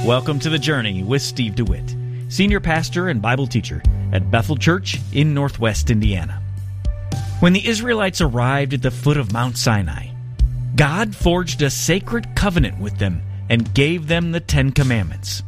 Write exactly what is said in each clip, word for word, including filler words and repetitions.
Welcome to The Journey with Steve DeWitt, Senior Pastor and Bible Teacher at Bethel Church in Northwest Indiana. When the Israelites arrived at the foot of Mount Sinai, God forged a sacred covenant with them and gave them the Ten Commandments.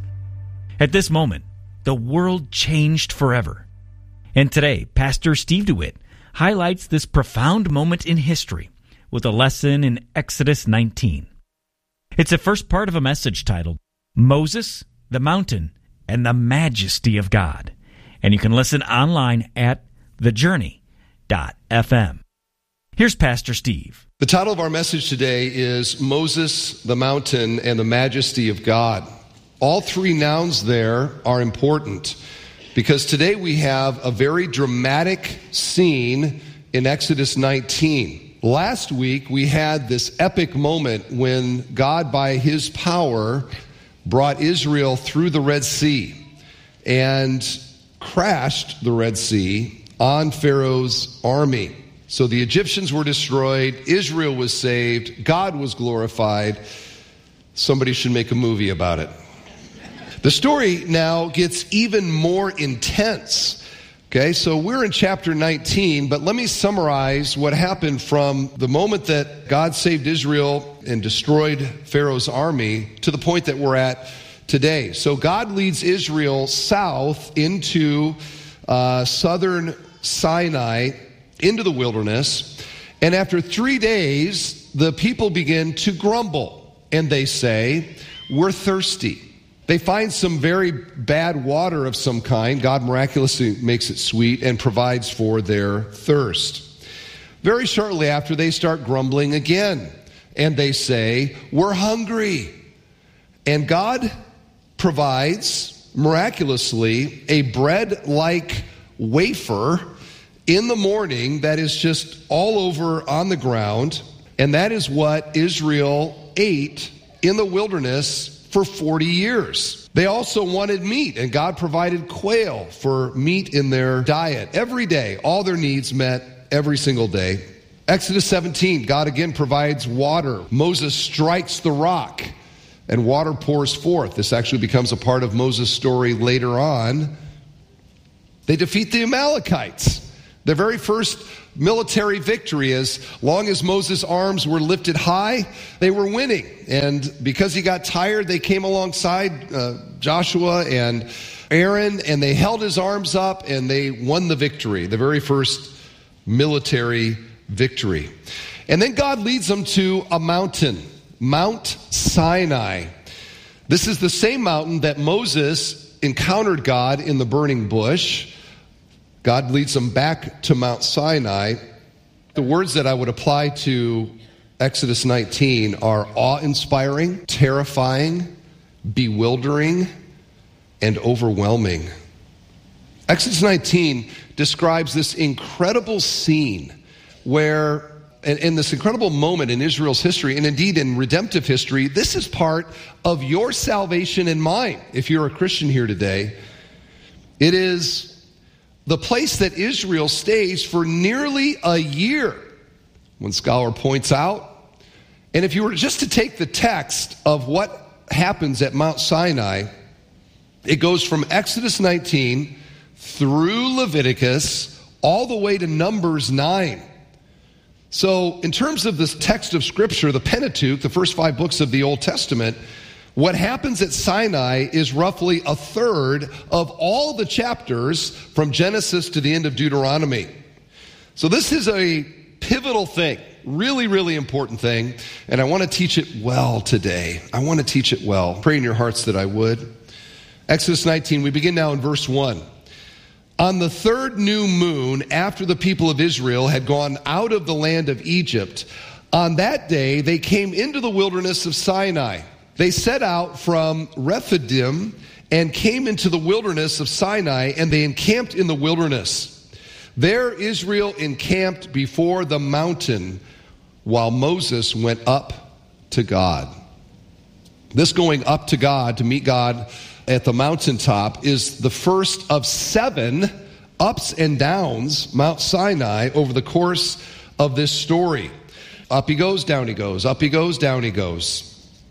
At this moment, the world changed forever. And today, Pastor Steve DeWitt highlights this profound moment in history with a lesson in Exodus nineteen. It's the first part of a message titled, Moses, the Mountain, and the Majesty of God. And you can listen online at the journey dot f m. Here's Pastor Steve. The title of our message today is Moses, the Mountain, and the Majesty of God. All three nouns there are important because today we have a very dramatic scene in Exodus nineteen. Last week we had this epic moment when God, by his power, brought Israel through the Red Sea and crashed the Red Sea on Pharaoh's army. So the Egyptians were destroyed, Israel was saved, God was glorified. Somebody should make a movie about it. The story now gets even more intense. Okay, so we're in chapter nineteen, but let me summarize what happened from the moment that God saved Israel and destroyed Pharaoh's army to the point that we're at today. So God leads Israel south into uh, southern Sinai, into the wilderness, and after three days, the people begin to grumble, and they say, "We're thirsty." They find some very bad water of some kind. God miraculously makes it sweet and provides for their thirst. Very shortly after, they start grumbling again, and they say, "We're hungry." And God provides, miraculously, a bread-like wafer in the morning that is just all over on the ground, and that is what Israel ate in the wilderness for forty years. They also wanted meat, and God provided quail for meat in their diet every day. All their needs met every single day. Exodus seventeen, God again provides water. Moses strikes the rock, and water pours forth. This actually becomes a part of Moses' story later on. They defeat the Amalekites. The very first military victory, as long as Moses' arms were lifted high, they were winning. And because he got tired, they came alongside uh, Joshua and Aaron, and they held his arms up, and they won the victory, the very first military victory. And then God leads them to a mountain, Mount Sinai. This is the same mountain that Moses encountered God in the burning bush. God leads them back to Mount Sinai. The words that I would apply to Exodus nineteen are awe-inspiring, terrifying, bewildering, and overwhelming. Exodus nineteen describes this incredible scene where, in, in this incredible moment in Israel's history, and indeed in redemptive history, this is part of your salvation and mine. If you're a Christian here today, it is the place that Israel stays for nearly a year, one scholar points out. And if you were just to take the text of what happens at Mount Sinai, it goes from Exodus nineteen through Leviticus all the way to Numbers nine. So in terms of this text of Scripture, the Pentateuch, the first five books of the Old Testament, what happens at Sinai is roughly a third of all the chapters from Genesis to the end of Deuteronomy. So this is a pivotal thing, really, really important thing, and I want to teach it well today. I want to teach it well. Pray in your hearts that I would. Exodus nineteen, we begin now in verse one. On the third new moon, after the people of Israel had gone out of the land of Egypt, on that day they came into the wilderness of Sinai. They set out from Rephidim and came into the wilderness of Sinai, and they encamped in the wilderness. There Israel encamped before the mountain while Moses went up to God. This going up to God, to meet God at the mountaintop, is the first of seven ups and downs, Mount Sinai, over the course of this story. Up he goes, down he goes, up he goes, down he goes.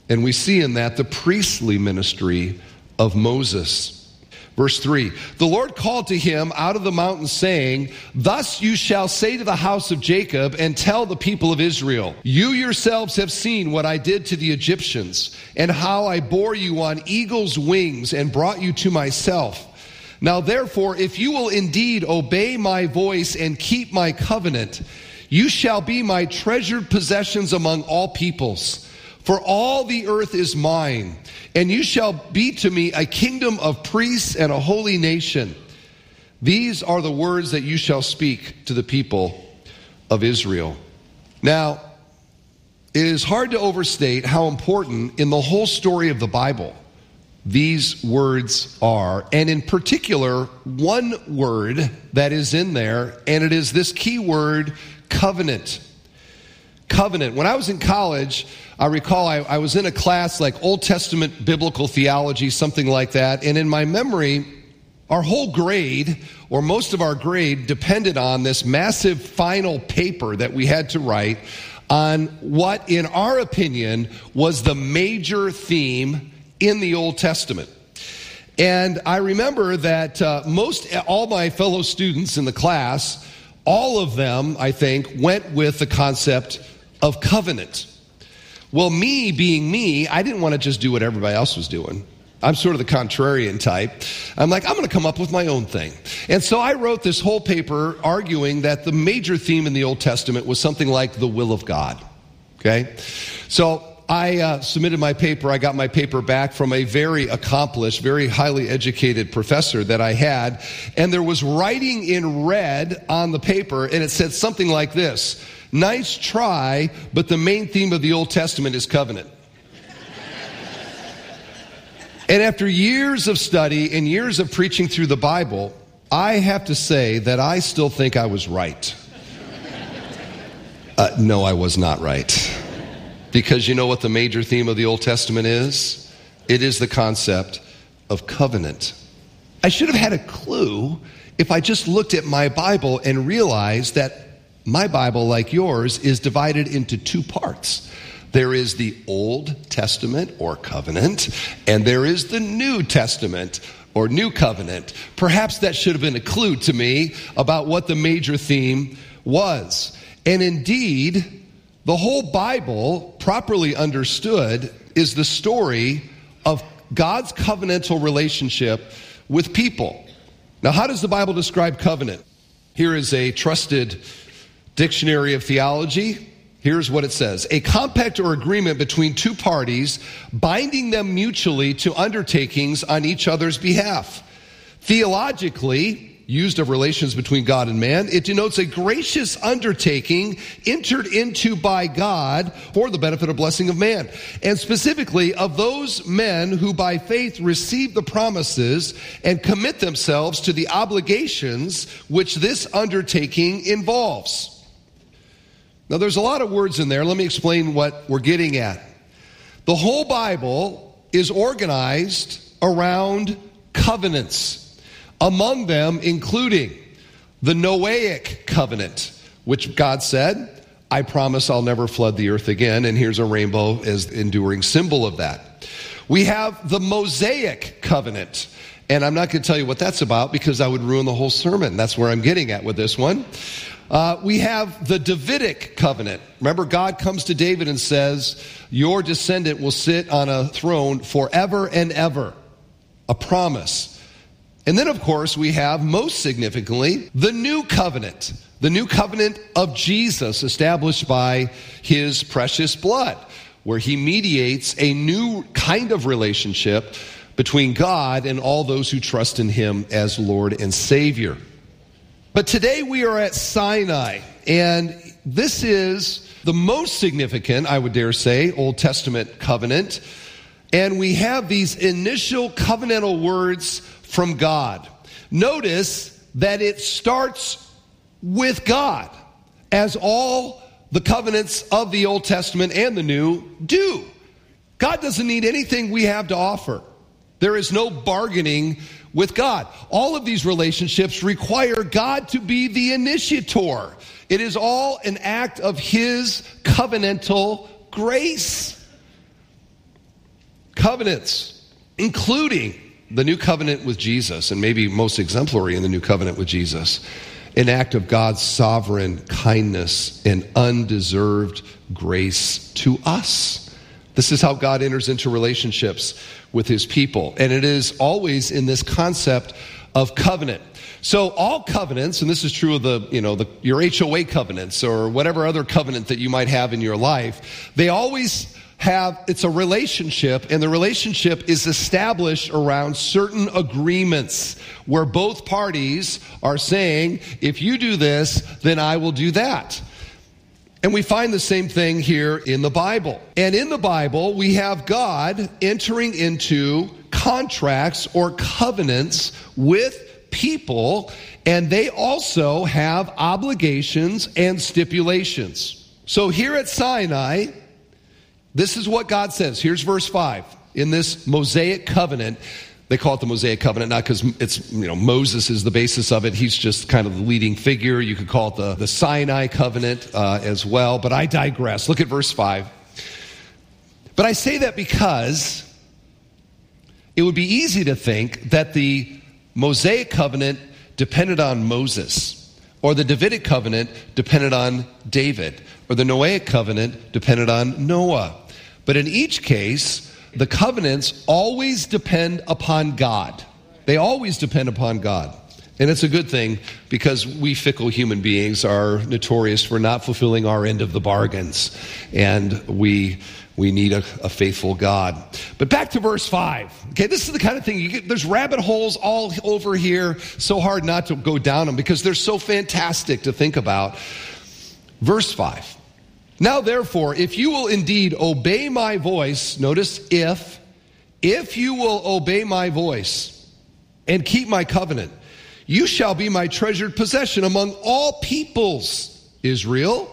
And we see in that the priestly ministry of Moses. Verse three, the Lord called to him out of the mountain, saying, thus you shall say to the house of Jacob and tell the people of Israel, you yourselves have seen what I did to the Egyptians, and how I bore you on eagle's wings and brought you to myself. Now therefore, if you will indeed obey my voice and keep my covenant, you shall be my treasured possessions among all peoples. For all the earth is mine, and you shall be to me a kingdom of priests and a holy nation. These are the words that you shall speak to the people of Israel. Now, it is hard to overstate how important in the whole story of the Bible these words are, and in particular, one word that is in there, and it is this key word, covenant. Covenant. When I was in college, I recall I, I was in a class like Old Testament biblical theology, something like that, and in my memory, our whole grade, or most of our grade, depended on this massive final paper that we had to write on what, in our opinion, was the major theme in the Old Testament. And I remember that uh, most, all my fellow students in the class, all of them, I think, went with the concept of covenant. Well, me being me, I didn't want to just do what everybody else was doing. I'm sort of the contrarian type. I'm like, I'm going to come up with my own thing. And so I wrote this whole paper arguing that the major theme in the Old Testament was something like the will of God. Okay? So I uh, submitted my paper. I got my paper back from a very accomplished, very highly educated professor that I had. And there was writing in red on the paper, and it said something like this: nice try, but the main theme of the Old Testament is covenant. And after years of study and years of preaching through the Bible, I have to say that I still think I was right. Uh, no, I was not right. Because you know what the major theme of the Old Testament is? It is the concept of covenant. I should have had a clue if I just looked at my Bible and realized that my Bible, like yours, is divided into two parts. There is the Old Testament, or covenant, and there is the New Testament, or New Covenant. Perhaps that should have been a clue to me about what the major theme was. And indeed, the whole Bible, properly understood, is the story of God's covenantal relationship with people. Now, how does the Bible describe covenant? Here is a trusted dictionary of theology. Here's what it says: a compact or agreement between two parties, binding them mutually to undertakings on each other's behalf. Theologically, used of relations between God and man, it denotes a gracious undertaking entered into by God for the benefit or blessing of man, and specifically of those men who by faith receive the promises and commit themselves to the obligations which this undertaking involves. Now, there's a lot of words in there. Let me explain what we're getting at. The whole Bible is organized around covenants, among them including the Noahic covenant, which God said, I promise I'll never flood the earth again, and here's a rainbow as the enduring symbol of that. We have the Mosaic covenant, and I'm not going to tell you what that's about because I would ruin the whole sermon. That's where I'm getting at with this one. Uh, we have the Davidic covenant. Remember, God comes to David and says, your descendant will sit on a throne forever and ever. A promise. And then, of course, we have, most significantly, the new covenant. The new covenant of Jesus, established by his precious blood, where he mediates a new kind of relationship between God and all those who trust in him as Lord and Savior. But today we are at Sinai, and this is the most significant, I would dare say, Old Testament covenant. And we have these initial covenantal words from God. Notice that it starts with God, as all the covenants of the Old Testament and the New do. God doesn't need anything we have to offer. There is no bargaining with God. All of these relationships require God to be the initiator. It is all an act of his covenantal grace. covenants, including the new covenant with Jesus, and maybe most exemplary in the new covenant with Jesus, an act of God's sovereign kindness and undeserved grace to us. This is how God enters into relationships with his people. And it is always in this concept of covenant. So all covenants, and this is true of the, you know, the, your H O A covenants or whatever other covenant that you might have in your life, they always have, it's a relationship, and the relationship is established around certain agreements where both parties are saying, if you do this, then I will do that. And we find the same thing here in the Bible. And in the Bible, we have God entering into contracts or covenants with people, and they also have obligations and stipulations. So here at Sinai, this is what God says. Here's verse five. In this Mosaic covenant, they call it the Mosaic covenant, not because it's, you know, Moses is the basis of it. He's just kind of the leading figure. You could call it the, the Sinai covenant uh, as well, but I digress. Look at verse five. But I say that because it would be easy to think that the Mosaic covenant depended on Moses, or the Davidic covenant depended on David, or the Noahic covenant depended on Noah. But in each case, the covenants always depend upon God. They always depend upon God. And it's a good thing because we fickle human beings are notorious for not fulfilling our end of the bargains. And we we need a, a faithful God. But back to verse five. Okay, this is the kind of thing, you get, there's rabbit holes all over here. So hard not to go down them because they're so fantastic to think about. Verse five. Now, therefore, if you will indeed obey my voice, notice if, if you will obey my voice and keep my covenant, you shall be my treasured possession among all peoples, Israel.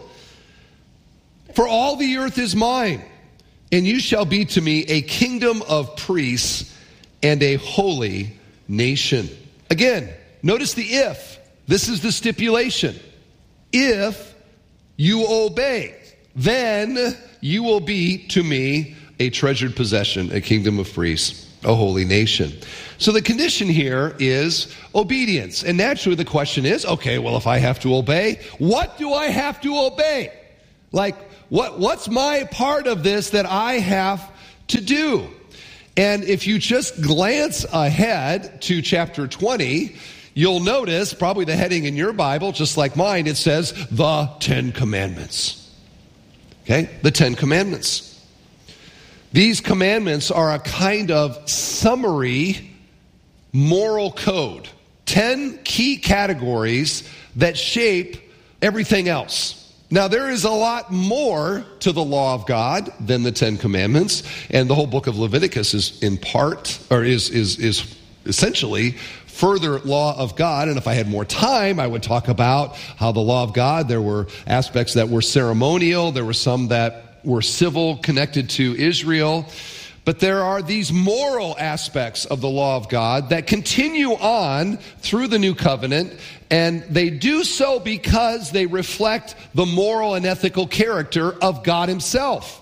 For all the earth is mine, and you shall be to me a kingdom of priests and a holy nation. Again, notice the if. This is the stipulation. If you obey, then you will be to me a treasured possession, a kingdom of priests, a holy nation. So the condition here is obedience. And naturally the question is, okay, well, if I have to obey, what do I have to obey? Like, what, what's my part of this that I have to do? And if you just glance ahead to chapter twenty, you'll notice, probably the heading in your Bible, just like mine, it says, the Ten Commandments. Okay, the Ten Commandments. These commandments are a kind of summary moral code. Ten key categories that shape everything else. Now, there is a lot more to the law of God than the Ten Commandments, and the whole book of Leviticus is in part, or is is is essentially further law of God. And if I had more time, I would talk about how the law of God, there were aspects that were ceremonial, there were some that were civil, connected to Israel. But there are these moral aspects of the law of God that continue on through the new covenant, and they do so because they reflect the moral and ethical character of God himself.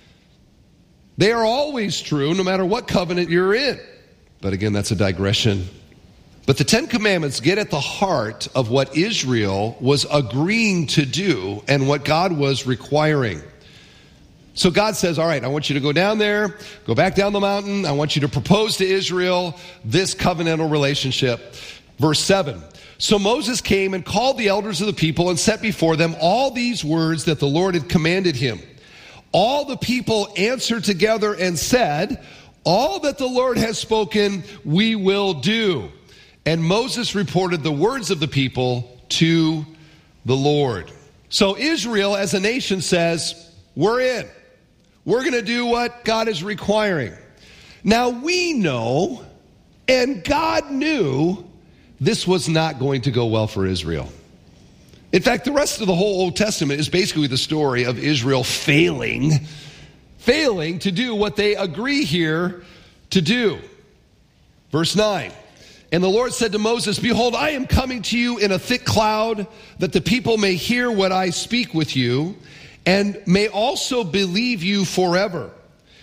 They are always true, no matter what covenant you're in. But again, that's a digression. But the Ten Commandments get at the heart of what Israel was agreeing to do and what God was requiring. So God says, all right, I want you to go down there, go back down the mountain. I want you to propose to Israel this covenantal relationship. Verse seven. So Moses came and called the elders of the people and set before them all these words that the Lord had commanded him. All the people answered together and said, all that the Lord has spoken, we will do. And Moses reported the words of the people to the Lord. So Israel as a nation says, we're in. We're going to do what God is requiring. Now we know, and God knew, this was not going to go well for Israel. In fact, the rest of the whole Old Testament is basically the story of Israel failing, failing to do what they agree here to do. Verse nine. And the Lord said to Moses, behold, I am coming to you in a thick cloud, that the people may hear what I speak with you, and may also believe you forever.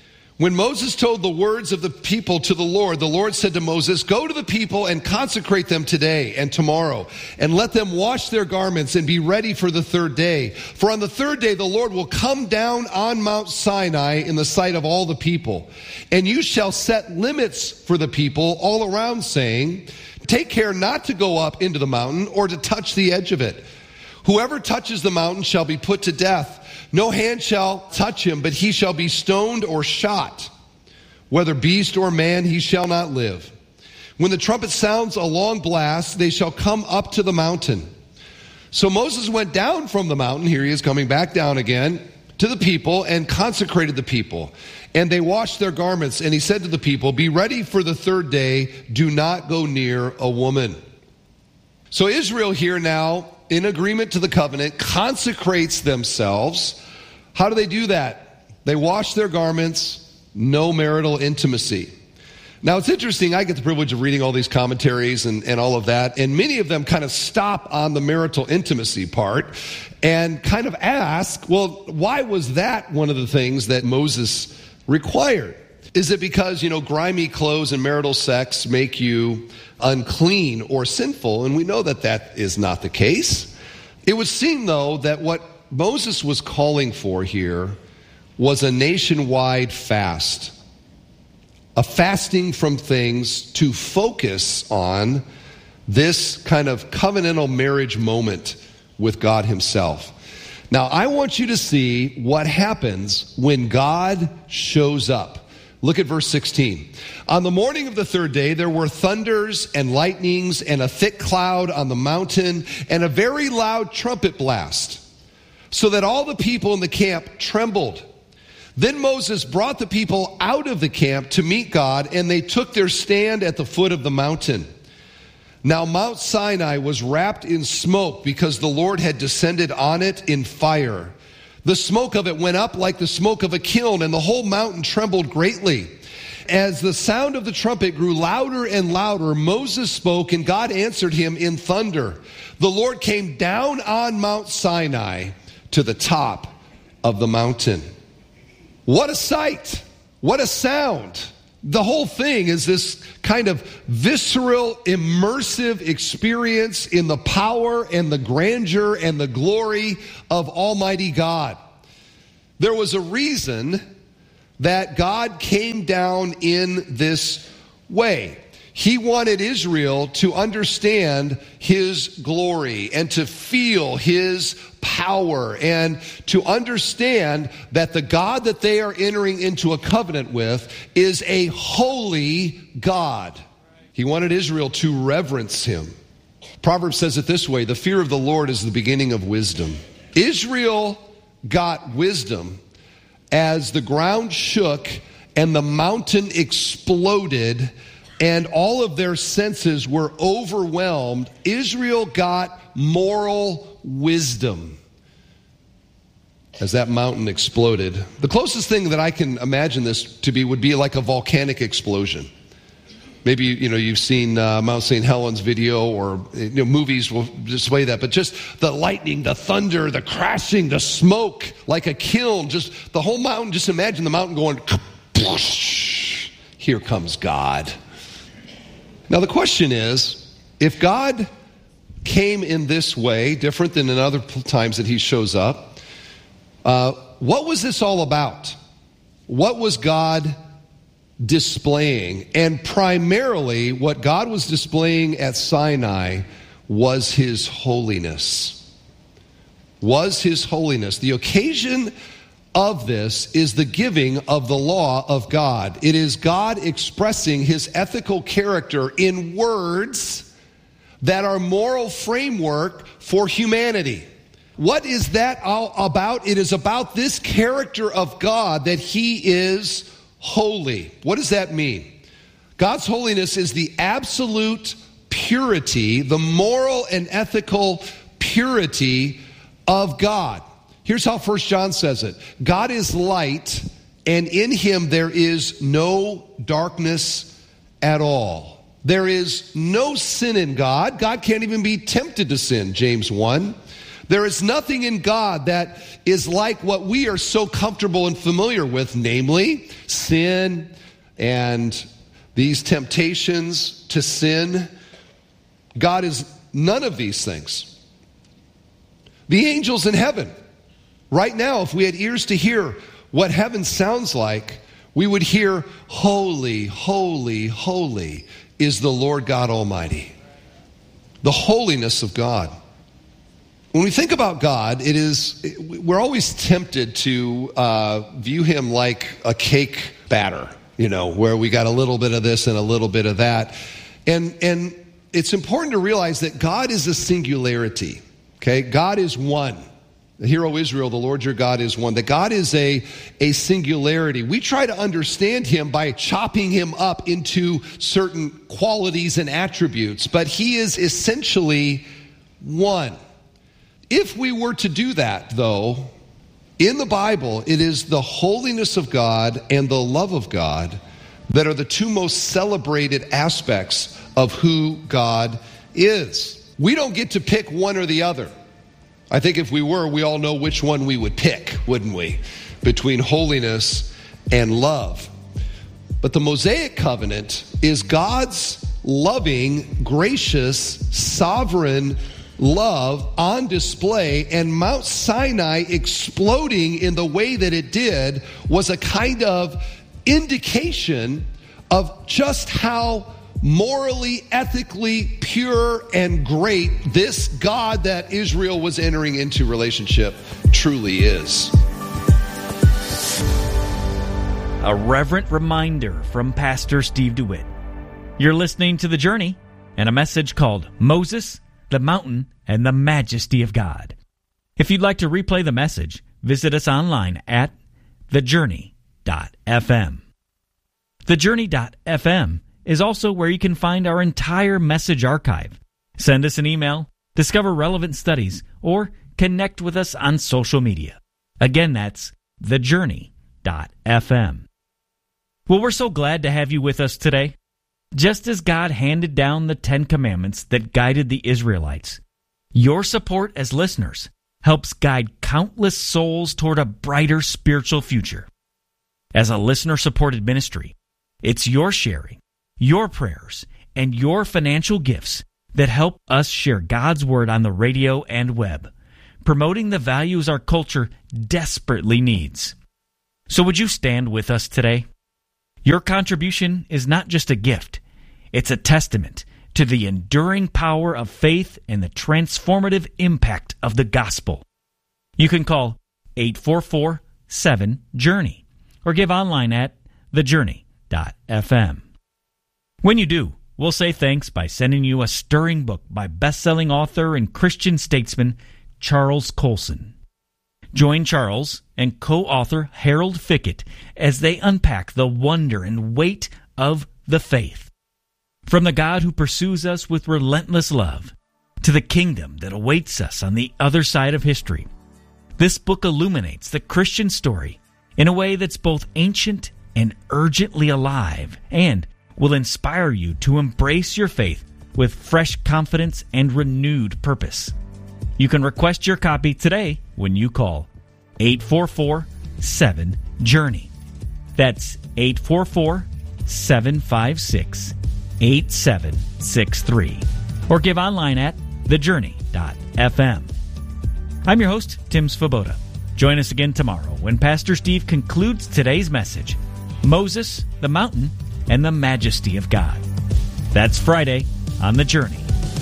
When Moses told the words of the people to the Lord, the Lord said to Moses, "Go to the people and consecrate them today and tomorrow, and let them wash their garments and be ready for the third day. For on the third day the Lord will come down on Mount Sinai in the sight of all the people. And you shall set limits for the people all around, saying, take care not to go up into the mountain or to touch the edge of it. Whoever touches the mountain shall be put to death. No hand shall touch him, but he shall be stoned or shot. Whether beast or man, he shall not live. When the trumpet sounds a long blast, they shall come up to the mountain." So Moses went down from the mountain, here he is coming back down again, to the people and consecrated the people. And they washed their garments, and he said to the people, "Be ready for the third day, do not go near a woman." So Israel here now, in agreement to the covenant, consecrates themselves. How do they do that? They wash their garments, no marital intimacy. Now it's interesting, I get the privilege of reading all these commentaries and, and all of that, and many of them kind of stop on the marital intimacy part and kind of ask, well, why was that one of the things that Moses required? Is it because, you know, grimy clothes and marital sex make you unclean or sinful? And we know that that is not the case. It would seem, though, that what Moses was calling for here was a nationwide fast. A fasting from things to focus on this kind of covenantal marriage moment with God himself. Now, I want you to see what happens when God shows up. Look at verse sixteen. On the morning of the third day, there were thunders and lightnings and a thick cloud on the mountain and a very loud trumpet blast, so that all the people in the camp trembled. Then Moses brought the people out of the camp to meet God, and they took their stand at the foot of the mountain. Now Mount Sinai was wrapped in smoke because the Lord had descended on it in fire. The smoke of it went up like the smoke of a kiln, and the whole mountain trembled greatly. As the sound of the trumpet grew louder and louder, Moses spoke, and God answered him in thunder. The Lord came down on Mount Sinai to the top of the mountain. What a sight! What a sound! The whole thing is this kind of visceral, immersive experience in the power and the grandeur and the glory of Almighty God. There was a reason that God came down in this way. He wanted Israel to understand his glory and to feel his power and to understand that the God that they are entering into a covenant with is a holy God. He wanted Israel to reverence him. Proverbs says it this way: the fear of the Lord is the beginning of wisdom. Israel got wisdom as the ground shook and the mountain exploded and all of their senses were overwhelmed. Israel got moral wisdom as that mountain exploded. The closest thing that I can imagine this to be would be like a volcanic explosion. Maybe, you know, you've seen uh, Mount Saint Helens video, or, you know, movies will display that. But just the lightning, the thunder, the crashing, the smoke, like a kiln, just the whole mountain. Just imagine the mountain going, here comes God. Now the question is, if God came in this way, different than in other times that he shows up, uh, what was this all about? What was God displaying? And primarily, what God was displaying at Sinai was his holiness. Was his holiness. The occasion of this is the giving of the law of God. It is God expressing his ethical character in words that are moral framework for humanity. What is that all about? It is about this character of God, that he is holy. What does that mean? God's holiness is the absolute purity, the moral and ethical purity of God. Here's how First John says it. God is light, and in him there is no darkness at all. There is no sin in God. God can't even be tempted to sin, James one. There is nothing in God that is like what we are so comfortable and familiar with, namely sin and these temptations to sin. God is none of these things. The angels in heaven, right now, if we had ears to hear what heaven sounds like, we would hear, holy, holy, holy is the Lord God Almighty. The holiness of God. When we think about God, it is, we're always tempted to uh, view him like a cake batter, you know, where we got a little bit of this and a little bit of that. And, and it's important to realize that God is a singularity, okay? God is one. Hear, O Israel, the Lord your God is one. That God is a, a singularity. We try to understand him by chopping him up into certain qualities and attributes, but he is essentially one. If we were to do that, though, in the Bible, it is the holiness of God and the love of God that are the two most celebrated aspects of who God is. We don't get to pick one or the other. I think if we were, we all know which one we would pick, wouldn't we? Between holiness and love. But the Mosaic covenant is God's loving, gracious, sovereign love on display, and Mount Sinai exploding in the way that it did was a kind of indication of just how morally, ethically pure and great this God that Israel was entering into relationship truly is. A reverent reminder from Pastor Steve DeWitt. You're listening to The Journey and a message called Moses, the Mountain, and the Majesty of God. If you'd like to replay the message, visit us online at the journey dot f m. the journey dot f m is also where you can find our entire message archive. Send us an email, discover relevant studies, or connect with us on social media. Again, that's the journey dot f m. Well, we're so glad to have you with us today. Just as God handed down the Ten Commandments that guided the Israelites, your support as listeners helps guide countless souls toward a brighter spiritual future. As a listener-supported ministry, it's your sharing, your prayers, and your financial gifts that help us share God's Word on the radio and web, promoting the values our culture desperately needs. So would you stand with us today? Your contribution is not just a gift, it's a testament to the enduring power of faith and the transformative impact of the gospel. You can call eight four four, seven, journey or give online at the journey dot f m. When you do, we'll say thanks by sending you a stirring book by best-selling author and Christian statesman Charles Colson. Join Charles and co-author Harold Fickett as they unpack the wonder and weight of the faith. From the God who pursues us with relentless love to the kingdom that awaits us on the other side of history, this book illuminates the Christian story in a way that's both ancient and urgently alive, and will inspire you to embrace your faith with fresh confidence and renewed purpose. You can request your copy today when you call eight four four, seven, journey. That's eight four four, seven five six, eight seven six three. Or give online at the journey dot f m. I'm your host, Tim Svoboda. Join us again tomorrow when Pastor Steve concludes today's message, Moses, the Mountain, and the Majesty of God. That's Friday on The Journey.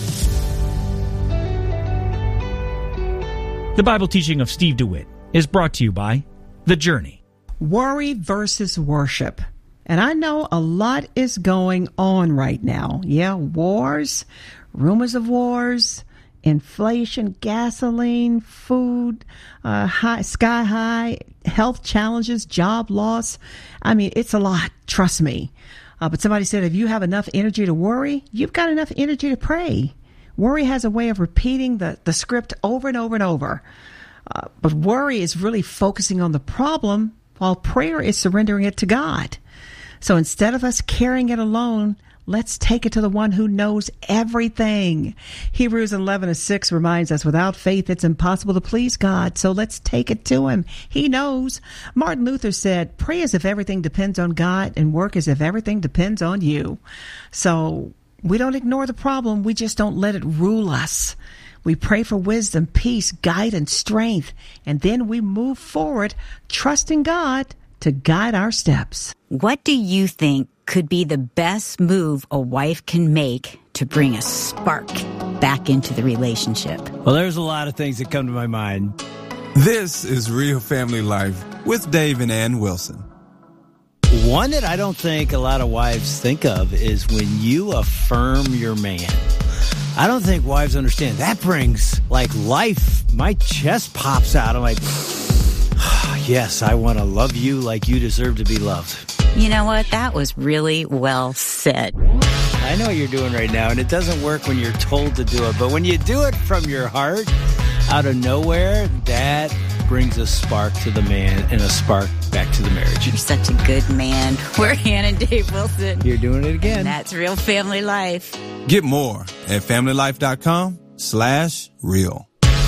The Bible teaching of Steve DeWitt is brought to you by The Journey. Worry versus worship. And I know a lot is going on right now. Yeah, wars, rumors of wars, inflation, gasoline, food, uh, high, sky high, health challenges, job loss. I mean, it's a lot, trust me. Uh, but somebody said, if you have enough energy to worry, you've got enough energy to pray. Worry has a way of repeating the, the script over and over and over. Uh, but worry is really focusing on the problem, while prayer is surrendering it to God. So instead of us carrying it alone, Let's take it to the one who knows everything. Hebrews eleven and six reminds us, without faith, it's impossible to please God. So let's take it to him. He knows. Martin Luther said, pray as if everything depends on God and work as if everything depends on you. So we don't ignore the problem. We just don't let it rule us. We pray for wisdom, peace, guidance, strength, and then we move forward, trusting God to guide our steps. What do you think could be the best move a wife can make to bring a spark back into the relationship? Well, there's a lot of things that come to my mind. This is Real Family Life with Dave and Ann Wilson. One that I don't think a lot of wives think of is when you affirm your man. I don't think wives understand. That brings, like, life. My chest pops out. I'm like, yes, I want to love you like you deserve to be loved. You know what? That was really well said. I know what you're doing right now, and it doesn't work when you're told to do it. But when you do it from your heart, out of nowhere, that brings a spark to the man and a spark back to the marriage. You're such a good man. We're Ann and Dave Wilson. You're doing it again. And that's Real Family Life. Get more at familylife.com slash real.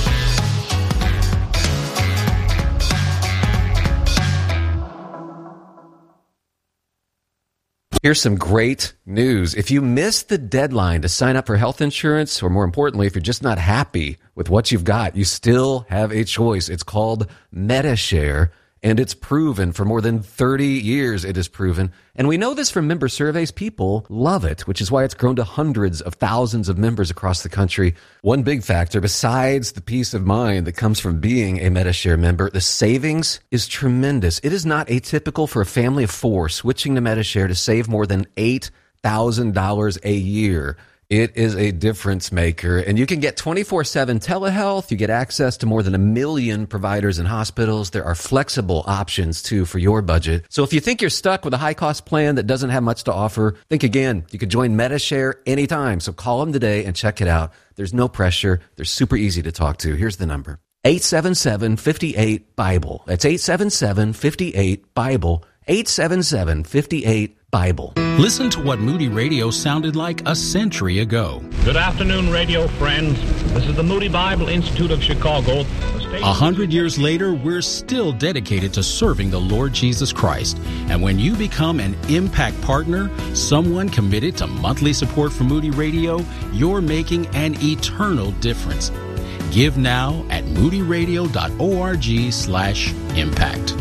Here's some great news. If you missed the deadline to sign up for health insurance, or more importantly, if you're just not happy with what you've got, you still have a choice. It's called Medi-Share, and it's proven for more than thirty years it is proven. And we know this from member surveys. People love it, which is why it's grown to hundreds of thousands of members across the country. One big factor, besides the peace of mind that comes from being a Medi-Share member, the savings is tremendous. It is not atypical for a family of four switching to Medi-Share to save more than eight thousand dollars a year. It is a difference maker, and you can get twenty-four seven telehealth. You get access to more than a million providers and hospitals. There are flexible options, too, for your budget. So if you think you're stuck with a high-cost plan that doesn't have much to offer, think again. You can join Medi-Share anytime, so call them today and check it out. There's no pressure. They're super easy to talk to. Here's the number. eight seven seven, five eight, BIBLE. That's eight seven seven, five eight, BIBLE. eight seven seven, five eight, BIBLE. Listen to what Moody Radio sounded like a century ago. Good afternoon, radio friends. This is the Moody Bible Institute of Chicago. A hundred years later, we're still dedicated to serving the Lord Jesus Christ. And when you become an Impact Partner, someone committed to monthly support for Moody Radio, you're making an eternal difference. Give now at moodyradio.org slash impact.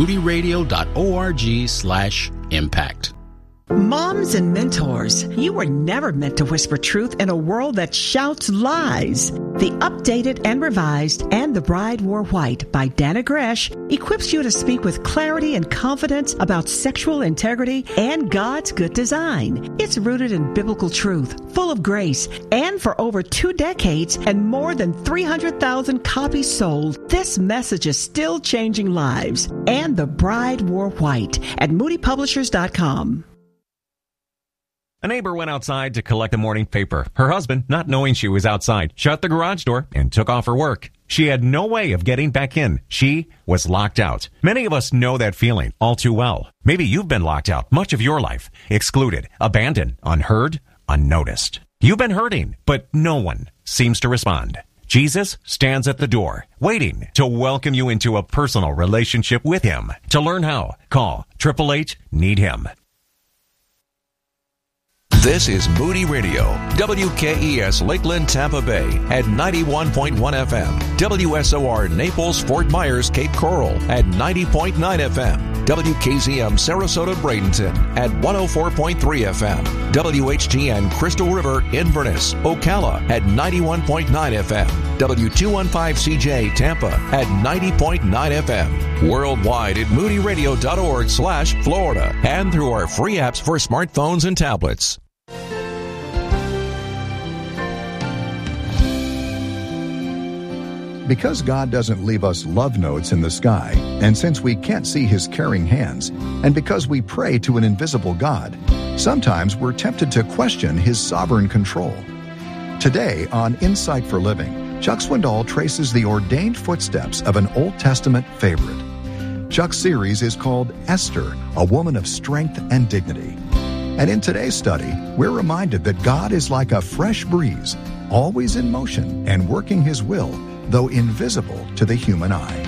moodyradio.org slash impact. Moms and mentors, you were never meant to whisper truth in a world that shouts lies. The Updated and Revised and The Bride Wore White by Dana Gresh equips you to speak with clarity and confidence about sexual integrity and God's good design. It's rooted in biblical truth, full of grace, and for over two decades and more than three hundred thousand copies sold, this message is still changing lives. And The Bride Wore White at moody publishers dot com. A neighbor went outside to collect the morning paper. Her husband, not knowing she was outside, shut the garage door and took off her work. She had no way of getting back in. She was locked out. Many of us know that feeling all too well. Maybe you've been locked out much of your life, excluded, abandoned, unheard, unnoticed. You've been hurting, but no one seems to respond. Jesus stands at the door, waiting to welcome you into a personal relationship with him. To learn how, call eight eight eight, need him. This is Moody Radio, W K E S Lakeland, Tampa Bay at ninety-one point one F M, W S O R Naples, Fort Myers, Cape Coral at ninety point nine F M, W K Z M Sarasota, Bradenton at one oh four point three F M, W H T N Crystal River, Inverness, Ocala at ninety-one point nine F M, W two fifteen C J Tampa at ninety point nine F M, worldwide at moodyradio.org slash Florida, and through our free apps for smartphones and tablets. Because God doesn't leave us love notes in the sky, and since we can't see His caring hands, and because we pray to an invisible God, sometimes we're tempted to question His sovereign control. Today on Insight for Living, Chuck Swindoll traces the ordained footsteps of an Old Testament favorite. Chuck's series is called Esther, a Woman of Strength and Dignity. And in today's study, we're reminded that God is like a fresh breeze, always in motion and working His will, though invisible to the human eye.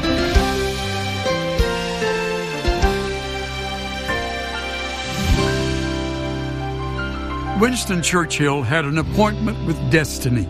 Winston Churchill had an appointment with destiny.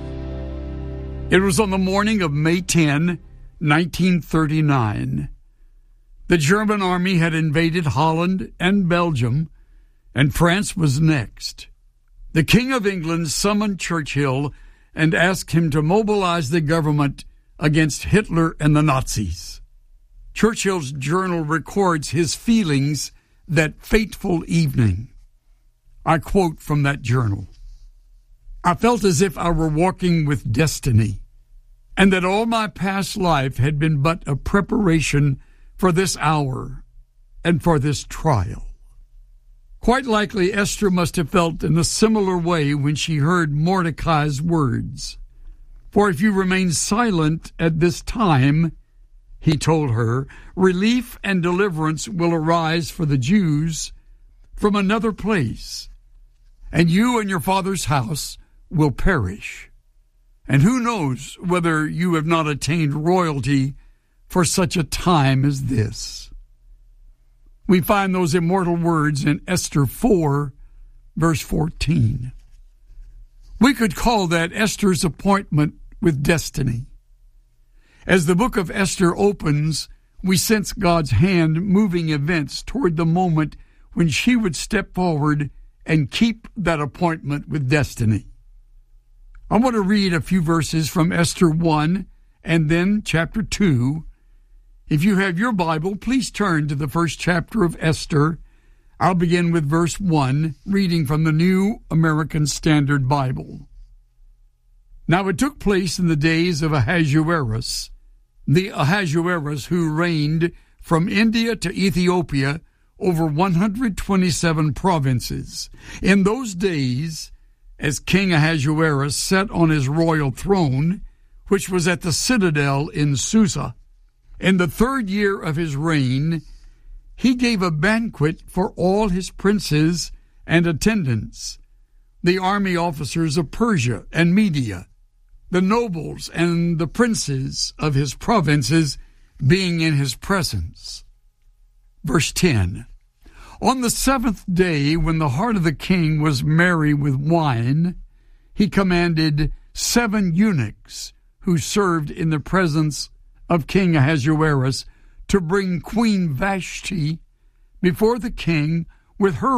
It was on the morning of May tenth, nineteen thirty-nine. The German army had invaded Holland and Belgium, and France was next. The King of England summoned Churchill and asked him to mobilize the government against Hitler and the Nazis. Churchill's journal records his feelings that fateful evening. I quote from that journal. I felt as if I were walking with destiny, and that all my past life had been but a preparation for this hour and for this trial. Quite likely Esther must have felt in a similar way when she heard Mordecai's words. For if you remain silent at this time, he told her, relief and deliverance will arise for the Jews from another place, and you and your father's house will perish. And who knows whether you have not attained royalty for such a time as this. We find those immortal words in Esther four, verse fourteen. We could call that Esther's appointment with destiny. As the book of Esther opens, we sense God's hand moving events toward the moment when she would step forward and keep that appointment with destiny. I want to read a few verses from Esther one and then chapter two. If you have your Bible, please turn to the first chapter of Esther. I'll begin with verse one, reading from the New American Standard Bible. Now it took place in the days of Ahasuerus, the Ahasuerus who reigned from India to Ethiopia over one hundred twenty-seven provinces. In those days, as King Ahasuerus sat on his royal throne, which was at the citadel in Susa, in the third year of his reign, he gave a banquet for all his princes and attendants, the army officers of Persia and Media, the nobles and the princes of his provinces being in his presence. Verse ten. On the seventh day, when the heart of the king was merry with wine, he commanded seven eunuchs who served in the presence of King Ahasuerus to bring Queen Vashti before the king with her